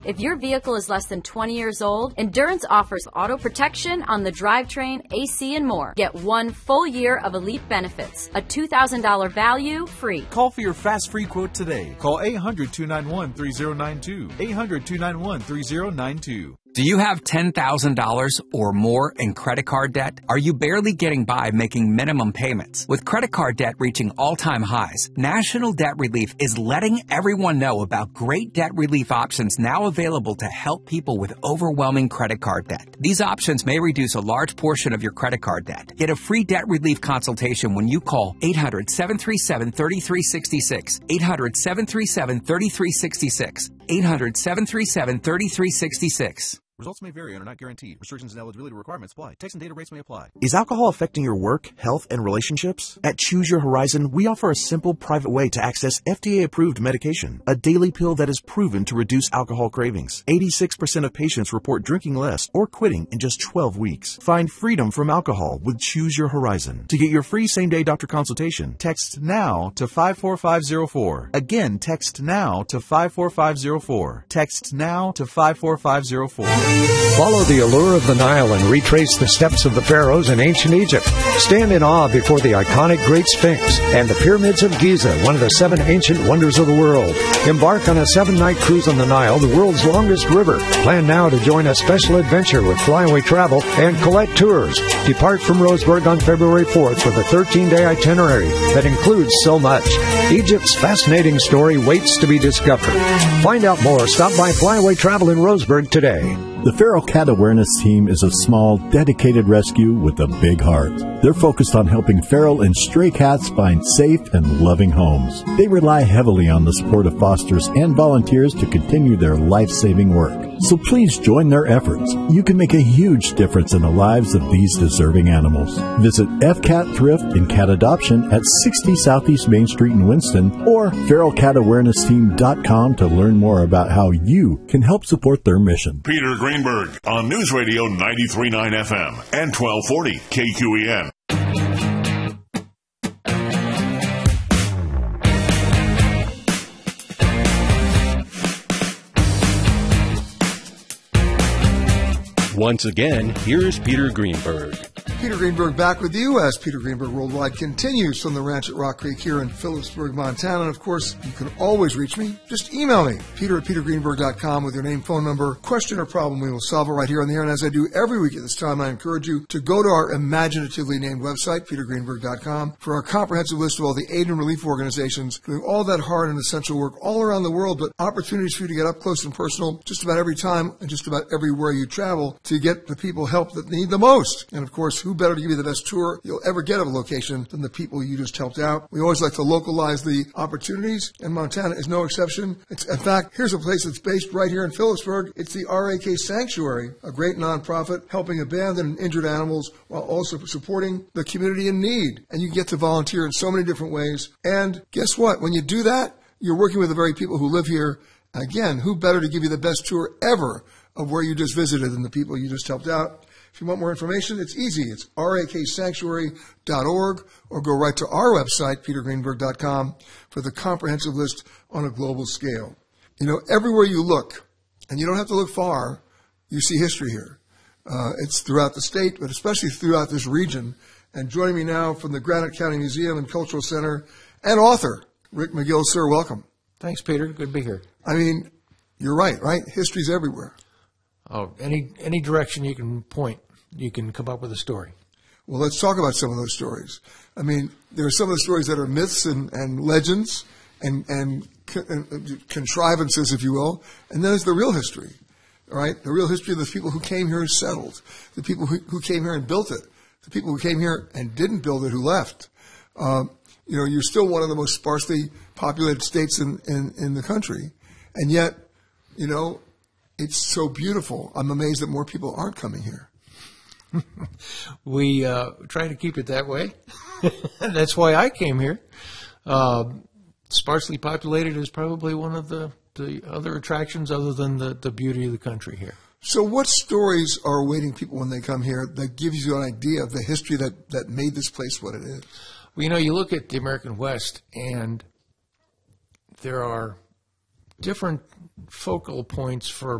If your vehicle is less than 20 years old, Endurance offers auto protection on the drivetrain, AC, and more. Get 1 full year of elite benefits, a $2,000 value free. Call for your fast free quote today. Call 800-291-3092. 800-291-3092. Do you have $10,000 or more in credit card debt? Are you barely getting by making minimum payments? With credit card debt reaching all-time highs, National Debt Relief is letting everyone know about great debt relief options now available to help people with overwhelming credit card debt. These options may reduce a large portion of your credit card debt. Get a free debt relief consultation when you call 800-737-3366. 800-737-3366. 800-737-3366. Results may vary and are not guaranteed. Restrictions and eligibility requirements apply. Text and data rates may apply. Is alcohol affecting your work, health, and relationships? At Choose Your Horizon, we offer a simple, private way to access FDA-approved medication, a daily pill that is proven to reduce alcohol cravings. 86% of patients report drinking less or quitting in just 12 weeks. Find freedom from alcohol with Choose Your Horizon. To get your free same-day doctor consultation, text NOW to 54504. Again, text NOW to 54504. Text NOW to 54504. Follow the allure of the Nile and retrace the steps of the pharaohs in ancient Egypt. Stand in awe before the iconic Great Sphinx and the pyramids of Giza, one of the 7 ancient wonders of the world. Embark on a 7-night cruise on the Nile, the world's longest river. Plan now to join a special adventure with Flyaway Travel and Colette Tours. Depart from Roseburg on February 4th with a 13-day itinerary that includes so much. Egypt's fascinating story waits to be discovered. Find out more. Stop by Flyaway Travel in Roseburg today. The Feral Cat Awareness Team is a small, dedicated rescue with a big heart. They're focused on helping feral and stray cats find safe and loving homes. They rely heavily on the support of fosters and volunteers to continue their life-saving work. So please join their efforts. You can make a huge difference in the lives of these deserving animals. Visit FCAT Thrift and Cat Adoption at 60 Southeast Main Street in Winston or feralcatawareness-team.com to learn more about how you can help support their mission. Peter Greenberg on News Radio 93.9 FM and 1240 KQEN. Once again, here's Peter Greenberg. Peter Greenberg back with you as Peter Greenberg Worldwide continues from the ranch at Rock Creek here in Phillipsburg, Montana. And of course, you can always reach me. Just email me, peter@petergreenberg.com with your name, phone number, question or problem. We will solve it right here on the air. And as I do every week at this time, I encourage you to go to our imaginatively named website, petergreenberg.com, for our comprehensive list of all the aid and relief organizations doing all that hard and essential work all around the world, but opportunities for you to get up close and personal just about every time and just about everywhere you travel to get the people help that need the most. And of course, who better to give you the best tour you'll ever get of a location than the people you just helped out? We always like to localize the opportunities, and Montana is no exception. In fact, here's a place that's based right here in Phillipsburg. It's the RAK Sanctuary, a great nonprofit helping abandoned and injured animals while also supporting the community in need. And you get to volunteer in so many different ways. And guess what? When you do that, you're working with the very people who live here. Again, who better to give you the best tour ever of where you just visited than the people you just helped out? If you want more information, it's easy. It's raksanctuary.org or go right to our website, petergreenberg.com, for the comprehensive list on a global scale. You know, everywhere you look, and you don't have to look far, you see history here. It's throughout the state, but especially throughout this region. And joining me now from the Granite County Museum and Cultural Center and author, Rick McGill. Sir, welcome. Thanks, Peter. Good to be here. I mean, you're right? History's everywhere. Oh, any direction you can point, you can come up with a story. Well, let's talk about some of those stories. I mean, there are some of the stories that are myths and legends and contrivances, if you will, and then there's the real history, all right? The real history of the people who came here and settled, the people who came here and built it, the people who came here and didn't build it, who left. You're still one of the most sparsely populated states in the country, and yet, it's so beautiful. I'm amazed that more people aren't coming here. We try to keep it that way. That's why I came here. Sparsely populated is probably one of the other attractions other than the beauty of the country here. So what stories are awaiting people when they come here that gives you an idea of the history that made this place what it is? Well, you look at the American West, and there are different focal points for